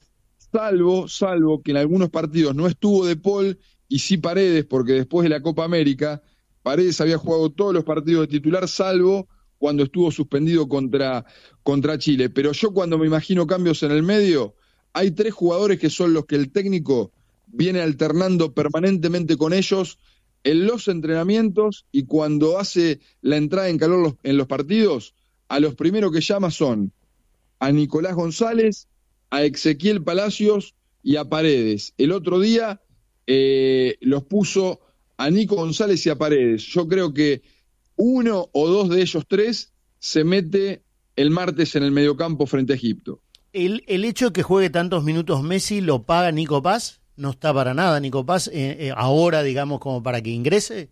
salvo, salvo que en algunos partidos no estuvo De Paul y sí Paredes, porque después de la Copa América, Paredes había jugado todos los partidos de titular, salvo cuando estuvo suspendido contra, contra Chile. Pero yo cuando me imagino cambios en el medio, hay tres jugadores que son los que el técnico viene alternando permanentemente con ellos en los entrenamientos y cuando hace la entrada en calor los, en los partidos, a los primeros que llama son a Nicolás González, a Ezequiel Palacios y a Paredes. El otro día eh, los puso a Nico González y a Paredes. Yo creo que uno o dos de ellos tres se mete el martes en el mediocampo frente a Egipto. ¿El, el hecho de que juegue tantos minutos Messi lo paga Nico Paz? ¿No está para nada Nico Paz eh, eh, ahora, digamos, como para que ingrese?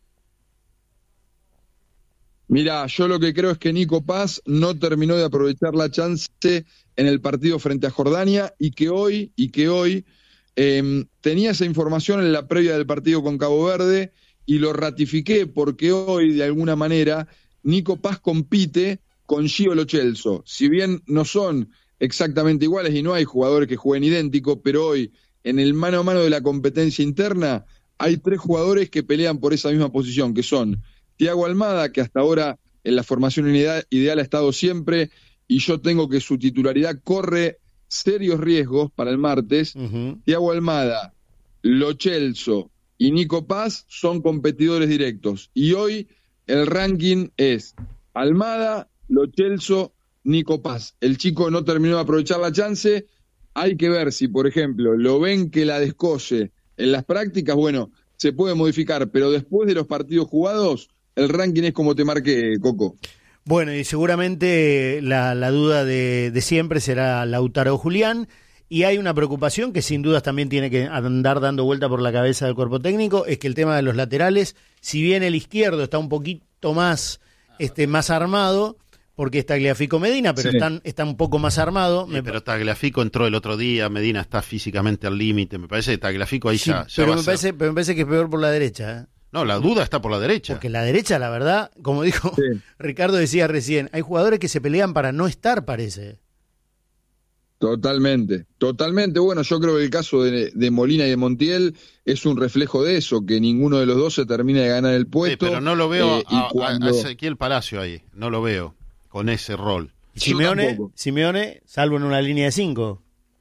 Mirá, yo lo que creo es que Nico Paz no terminó de aprovechar la chance en el partido frente a Jordania y que hoy, y que hoy eh, tenía esa información en la previa del partido con Cabo Verde y lo ratifiqué porque hoy, de alguna manera, Nico Paz compite con Gio Lo Celso. Si bien no son exactamente iguales y no hay jugadores que jueguen idéntico, pero hoy, en el mano a mano de la competencia interna, hay tres jugadores que pelean por esa misma posición, que son Thiago Almada, que hasta ahora en la formación ideal, ideal ha estado siempre, y yo tengo que su titularidad corre serios riesgos para el martes. Uh-huh. Thiago Almada, Lo Celso y Nico Paz son competidores directos. Y hoy el ranking es Almada, Lo Celso, Nico Paz. El chico no terminó de aprovechar la chance. Hay que ver si, por ejemplo, lo ven que la descolle en las prácticas, bueno, se puede modificar, pero después de los partidos jugados, el ranking es como te marqué, Coco. Bueno, y seguramente la, la duda de, de siempre será Lautaro Julián. Y hay una preocupación que sin dudas también tiene que andar dando vuelta por la cabeza del cuerpo técnico, es que el tema de los laterales, si bien el izquierdo está un poquito más, este, más armado, porque está Tagliafico Medina, pero sí. están, está un poco más armado. Sí, me... Pero Tagliafico entró el otro día, Medina está físicamente al límite, me parece que Tagliafico ahí sí, ya, ya pero va me a parece, ser. Pero me parece que es peor por la derecha, ¿eh? No, la duda está por la derecha. Porque la derecha, la verdad, como dijo sí. Ricardo decía recién, hay jugadores que se pelean para no estar, parece. Totalmente, totalmente. Bueno, yo creo que el caso de, de Molina y de Montiel es un reflejo de eso, que ninguno de los dos se termina de ganar el puesto. Sí, pero no lo veo eh, a, cuando... a Ezequiel Palacio ahí, no lo veo con ese rol. Simeone, Simeone, salvo en una línea de cinco.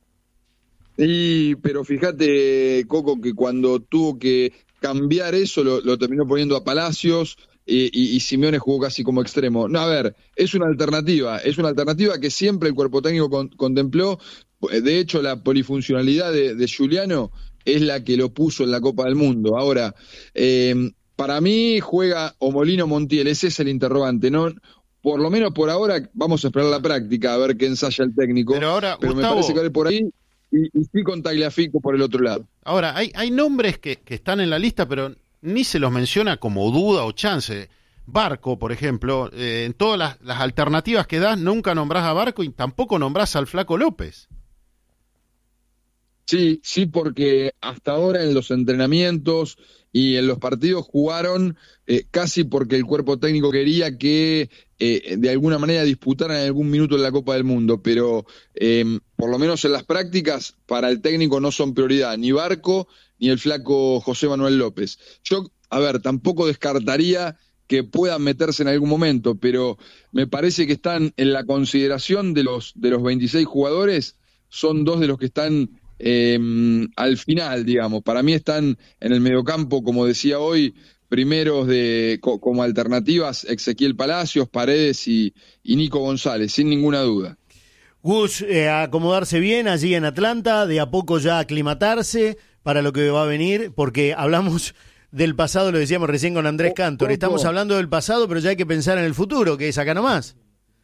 Y, pero fíjate, Coco, que cuando tuvo que cambiar eso, lo, lo terminó poniendo a Palacios, y, y, y Simeone jugó casi como extremo. No, a ver, es una alternativa, es una alternativa que siempre el cuerpo técnico con, contempló. De hecho, la polifuncionalidad de, de Giuliano es la que lo puso en la Copa del Mundo. Ahora, eh, para mí juega o Molina o Montiel, ese es el interrogante, ¿no? Por lo menos por ahora vamos a esperar la práctica, a ver qué ensaya el técnico. Pero ahora, pero Gustavo, me parece que por ahí y, y sí con Tagliafico por el otro lado. Ahora, hay, hay nombres que, que están en la lista, pero ni se los menciona como duda o chance. Barco, por ejemplo, eh, en todas las, las alternativas que das, nunca nombrás a Barco y tampoco nombrás al Flaco López. Sí, sí, porque hasta ahora en los entrenamientos y en los partidos jugaron eh, casi porque el cuerpo técnico quería que eh, de alguna manera disputaran algún minuto en la Copa del Mundo, pero eh, por lo menos en las prácticas para el técnico no son prioridad, ni Barco ni el Flaco José Manuel López. Yo, a ver, tampoco descartaría que puedan meterse en algún momento, pero me parece que están en la consideración de los, de los veintiséis jugadores, son dos de los que están Eh, al final, digamos. Para mí están en el mediocampo, como decía hoy, primeros de co- como alternativas Ezequiel Palacios, Paredes y, y Nico González, sin ninguna duda. Gus, eh, acomodarse bien allí en Atlanta, de a poco ya aclimatarse para lo que va a venir, porque hablamos del pasado, lo decíamos recién con Andrés Cantor, estamos hablando del pasado, pero ya hay que pensar en el futuro, que es acá nomás.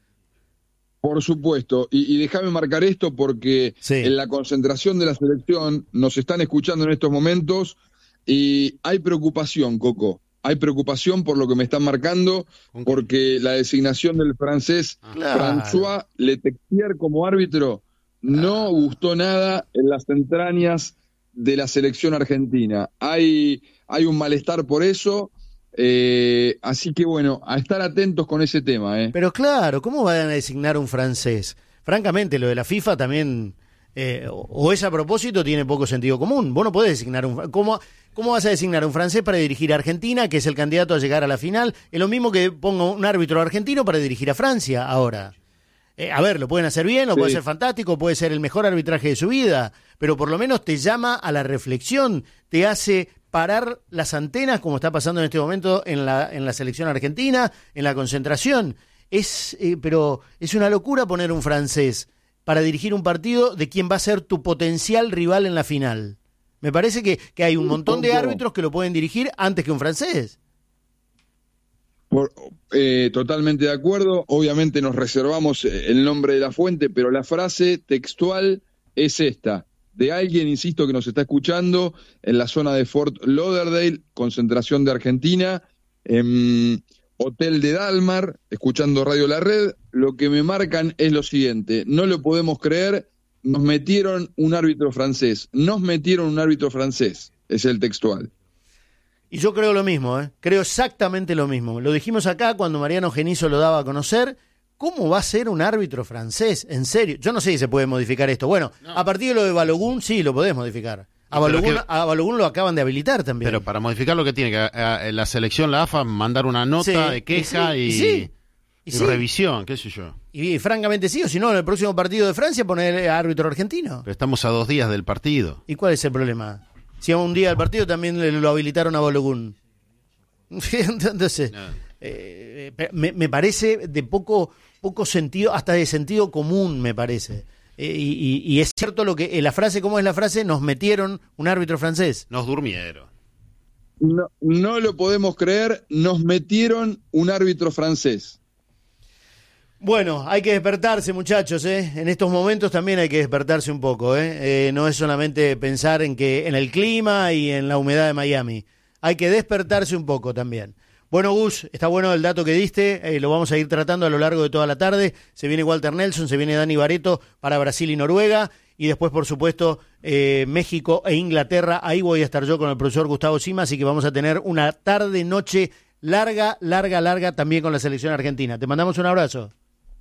Por supuesto, y, y déjame marcar esto porque sí, en la concentración de la selección nos están escuchando en estos momentos y hay preocupación, Coco, hay preocupación por lo que me están marcando, porque la designación del francés claro. François Letexier como árbitro no claro. gustó nada en las entrañas de la selección argentina. Hay, hay un malestar por eso. Eh, así que bueno, a estar atentos con ese tema. ¿eh? Pero claro, ¿cómo van a designar un francés? Francamente, lo de la FIFA también, eh, o es a propósito, tiene poco sentido común. Vos no podés designar un... ¿Cómo, ¿Cómo vas a designar un francés para dirigir a Argentina, que es el candidato a llegar a la final? Es lo mismo que pongo un árbitro argentino para dirigir a Francia ahora. Eh, a ver, lo pueden hacer bien, lo sí. puede ser fantástico, puede ser el mejor arbitraje de su vida, pero por lo menos te llama a la reflexión, te hace parar las antenas, como está pasando en este momento en la en la selección argentina, en la concentración. Es eh, pero es una locura poner un francés para dirigir un partido de quien va a ser tu potencial rival en la final. Me parece que, que hay un montón de árbitros que lo pueden dirigir antes que un francés. Por, eh, totalmente de acuerdo. Obviamente nos reservamos el nombre de la fuente, pero la frase textual es esta. De alguien, insisto, que nos está escuchando en la zona de Fort Lauderdale, concentración de Argentina, en Hotel de Dalmar, escuchando Radio La Red. Lo que me marcan es lo siguiente: no lo podemos creer, nos metieron un árbitro francés, nos metieron un árbitro francés, es el textual. Y yo creo lo mismo, ¿eh? creo exactamente lo mismo. Lo dijimos acá cuando Mariano Genizo lo daba a conocer. ¿Cómo va a ser un árbitro francés? En serio, yo no sé si se puede modificar esto. Bueno, no. a partir de lo de Balogun, sí, lo podés modificar. A Balogun, que, a Balogun lo acaban de habilitar también. Pero para modificar lo que tiene que a, a, la selección, la A F A, mandar una nota sí, de queja y, sí, y, sí, y, y sí. revisión, qué sé yo. Y, y francamente sí, o si no, en el próximo partido de Francia poner árbitro argentino. Pero estamos a dos días del partido. ¿Y cuál es el problema? Si a un día del partido también lo habilitaron a Balogun. Entonces, no. eh, me, me parece de poco... poco sentido, hasta de sentido común, me parece. Eh, y, y, y es cierto lo que eh, la frase, ¿cómo es la frase? Nos metieron un árbitro francés. Nos durmieron. No, no lo podemos creer, nos metieron un árbitro francés. Bueno, hay que despertarse, muchachos, ¿eh? En estos momentos también hay que despertarse un poco, ¿eh? Eh, no es solamente pensar en que en el clima y en la humedad de Miami. Hay que despertarse un poco también. Bueno, Gus, está bueno el dato que diste, eh, lo vamos a ir tratando a lo largo de toda la tarde. Se viene Walter Nelson, se viene Dani Barreto para Brasil y Noruega, y después, por supuesto, eh, México e Inglaterra. Ahí voy a estar yo con el profesor Gustavo Sima, así que vamos a tener una tarde-noche larga, larga, larga también con la selección argentina. Te mandamos un abrazo.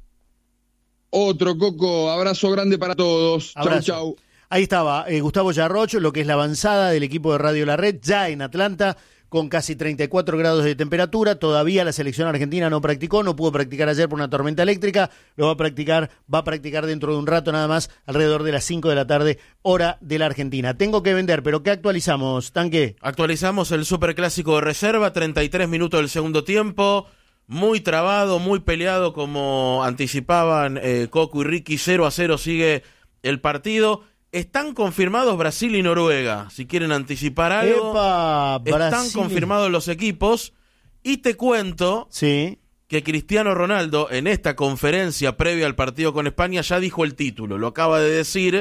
Otro, Coco, abrazo grande para todos. Abrazo. Chau, chau. Ahí estaba eh, Gustavo Yarrocho, lo que es la avanzada del equipo de Radio La Red, ya en Atlanta, con casi treinta y cuatro grados de temperatura. Todavía la selección argentina no practicó, no pudo practicar ayer por una tormenta eléctrica, lo va a practicar, va a practicar dentro de un rato nada más, alrededor de las cinco de la tarde, hora de la Argentina. Tengo que vender, pero ¿qué actualizamos, Tanque? Actualizamos el superclásico de reserva, treinta y tres minutos del segundo tiempo, muy trabado, muy peleado, como anticipaban eh, Coco y Ricky, cero a cero sigue el partido. Están confirmados Brasil y Noruega, si quieren anticipar algo. Epa, Están Brasil. confirmados los equipos. Y te cuento sí. que Cristiano Ronaldo, en esta conferencia previa al partido con España, ya dijo el título. Lo acaba de decir,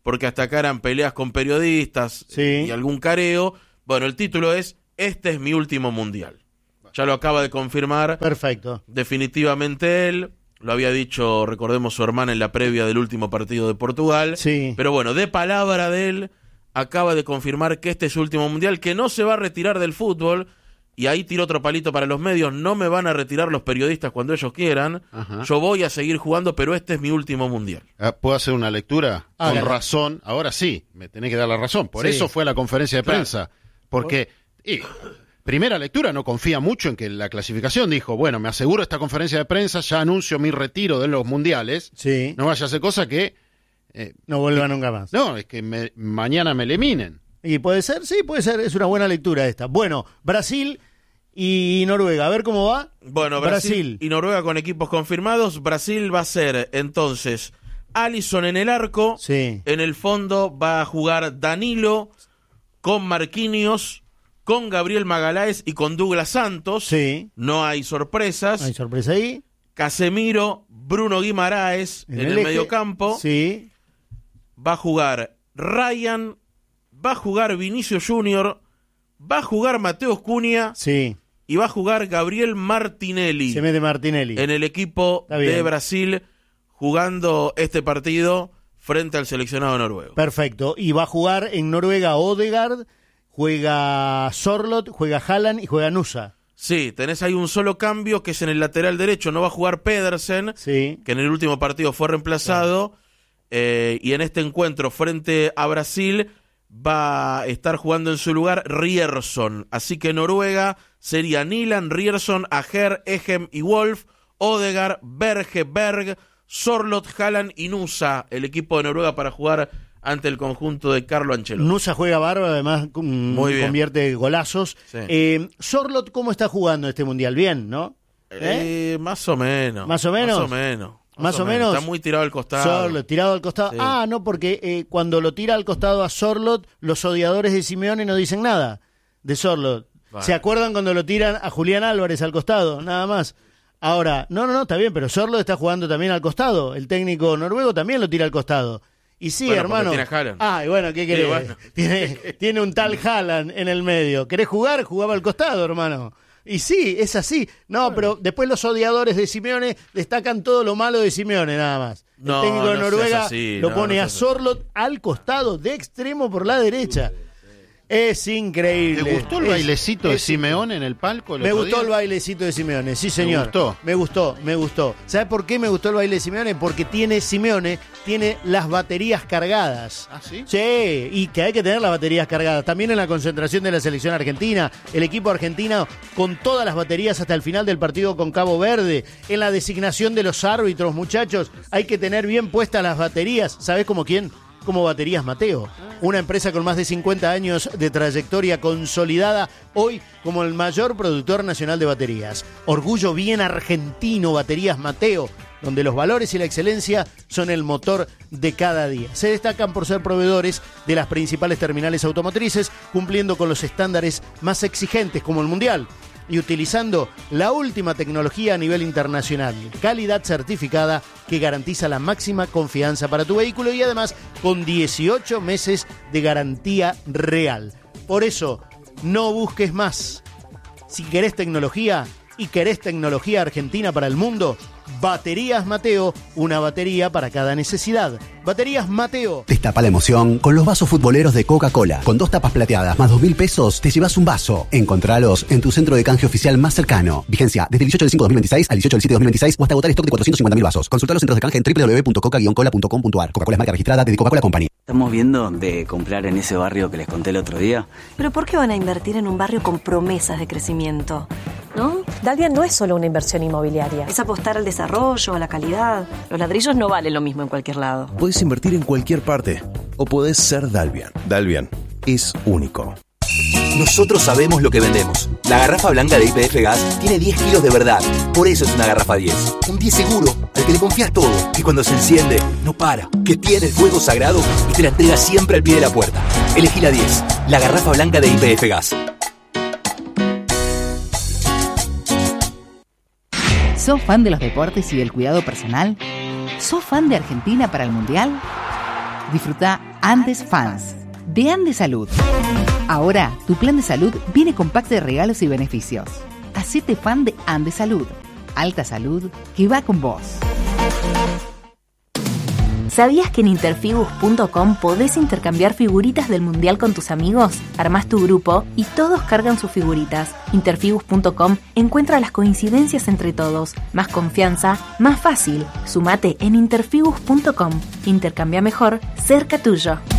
porque hasta acá eran peleas con periodistas sí. y algún careo. Bueno, el título es Este es mi último mundial. Ya lo acaba de confirmar. Perfecto. Definitivamente él. Lo había dicho, recordemos, su hermana en la previa del último partido de Portugal. Sí. Pero bueno, de palabra de él, acaba de confirmar que este es su último mundial, que no se va a retirar del fútbol. Y ahí tiro otro palito para los medios. No me van a retirar los periodistas cuando ellos quieran. Ajá. Yo voy a seguir jugando, pero este es mi último mundial. ¿Puedo hacer una lectura? Ah, Con claro. razón. Ahora sí, me tenés que dar la razón. Por Sí. eso fue la conferencia de Claro. prensa. Porque, y, primera lectura, no confía mucho en que la clasificación dijo, bueno, me aseguro esta conferencia de prensa, ya anuncio mi retiro de los mundiales. Sí. No vaya a hacer cosa que... Eh, no vuelva nunca más. No, es que me, mañana me eliminen. Y puede ser, sí, puede ser. Es una buena lectura esta. Bueno, Brasil... y Noruega, a ver cómo va. Bueno, Brasil, Brasil y Noruega con equipos confirmados. Brasil va a ser entonces Alisson en el arco. Sí. En el fondo va a jugar Danilo con Marquinhos, con Gabriel Magalhães y con Douglas Santos. Sí. No hay sorpresas. Hay sorpresa ahí. Casemiro, Bruno Guimaraes en, en el, el mediocampo. Sí. Va a jugar Ryan, va a jugar Vinicius Junior, va a jugar Mateus Cunha. Sí. Y va a jugar Gabriel Martinelli. Se mete Martinelli. En el equipo de Brasil, jugando este partido frente al seleccionado noruego. Perfecto. Y va a jugar en Noruega Odegaard, juega Sorloth, juega Haaland y juega Nusa. Sí, tenés ahí un solo cambio que es en el lateral derecho. No va a jugar Pedersen, sí. que en el último partido fue reemplazado. Sí. Eh, y en este encuentro frente a Brasil va a estar jugando en su lugar Ryerson. Así que Noruega sería Nilan, Ryerson, Ajer, Egem y Wolf, Odegaard, Berge, Berg, Sorloth, Haaland y Nusa, el equipo de Noruega para jugar ante el conjunto de Carlo Ancelotti. Nusa juega bárbaro, además Muy convierte bien. golazos. Sí. Eh, Sorloth, ¿cómo está jugando este mundial? Bien, ¿no? ¿Eh? Eh, más o menos. ¿Más o menos? Más o menos. Más, más o, o menos. Está muy tirado al costado. Sorloth, tirado al costado. Sí. Ah, no, porque eh, cuando lo tira al costado a Sorloth, los odiadores de Simeone no dicen nada de Sorloth. Vale. ¿Se acuerdan cuando lo tiran a Julián Álvarez al costado? Nada más. Ahora, no, no, no, está bien, pero Sorloth está jugando también al costado. El técnico noruego también lo tira al costado. Y sí, bueno, hermano. Tiene Haaland. Ah, y bueno, ¿qué querés? Sí, bueno. tiene, tiene un tal Haaland en el medio. ¿Querés jugar? Jugaba al costado, hermano. Y sí, es así. No, bueno. Pero después los odiadores de Simeone destacan todo lo malo de Simeone, nada más. El no, técnico de no Noruega así, lo no, pone no a Sorloth al costado, de extremo por la derecha. Es increíble. ¿Te gustó el es, bailecito es, de Simeone en el palco? Me gustó día? el bailecito de Simeone, sí señor. ¿Me gustó? Me gustó, me gustó. ¿Sabes por qué me gustó el baile de Simeone? Porque tiene Simeone, tiene las baterías cargadas. ¿Ah, sí? Sí, y que hay que tener las baterías cargadas. También en la concentración de la selección argentina, el equipo argentino con todas las baterías hasta el final del partido con Cabo Verde. En la designación de los árbitros, muchachos, hay que tener bien puestas las baterías. ¿Sabés como quién? Como Baterías Mateo, una empresa con más de cincuenta años de trayectoria consolidada, hoy como el mayor productor nacional de baterías. Orgullo bien argentino, Baterías Mateo, donde los valores y la excelencia son el motor de cada día. Se destacan por ser proveedores de las principales terminales automotrices, cumpliendo con los estándares más exigentes como el mundial y utilizando la última tecnología a nivel internacional, calidad certificada que garantiza la máxima confianza para tu vehículo y además con dieciocho meses de garantía real. Por eso, no busques más. Si querés tecnología y querés tecnología argentina para el mundo, Baterías Mateo, una batería para cada necesidad. Baterías Mateo. Destapa la emoción con los vasos futboleros de Coca-Cola. Con dos tapas plateadas más dos mil pesos, te llevas un vaso. Encontralos en tu centro de canje oficial más cercano. Vigencia desde el dieciocho del cinco de dos mil veintiséis al dieciocho del siete de dos mil veintiséis o hasta agotar stock de cuatrocientos cincuenta mil vasos. Consulta los centros de canje en doble u doble u doble u punto coca guion cola punto com punto a r. Coca-Cola es marca registrada de The Coca-Cola Company. Estamos viendo de comprar en ese barrio que les conté el otro día. ¿Pero por qué van a invertir en un barrio con promesas de crecimiento? ¿No? Dalvia no es solo una inversión inmobiliaria. Es apostar al desarrollo, a la calidad. Los ladrillos no valen lo mismo en cualquier lado. Puedes invertir en cualquier parte o podés ser Dalvian. Dalvian es único. Nosotros sabemos lo que vendemos. La garrafa blanca de Y P F Gas tiene diez kilos de verdad. Por eso es una garrafa diez. Un diez seguro, al que le confías todo. Que cuando se enciende, no para. Que tiene el fuego sagrado y te la entrega siempre al pie de la puerta. Elegí la diez. La garrafa blanca de Y P F Gas. ¿Sos fan de los deportes y del cuidado personal? ¿Sos fan de Argentina para el Mundial? Disfruta Andes Fans, de Andes Salud. Ahora, tu plan de salud viene con pack de regalos y beneficios. Hacete fan de Andes Salud. Alta salud que va con vos. ¿Sabías que en interfibus punto com podés intercambiar figuritas del Mundial con tus amigos? Armás tu grupo y todos cargan sus figuritas. interfibus punto com encuentra las coincidencias entre todos. Más confianza, más fácil. Sumate en interfibus punto com. Intercambia mejor, cerca tuyo.